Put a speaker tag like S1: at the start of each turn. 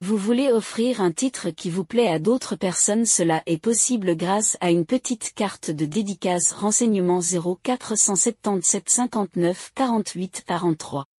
S1: Vous voulez offrir un titre qui vous plaît à d'autres personnes, cela est possible grâce à une petite carte de dédicace. Renseignements 0477 59 48 43.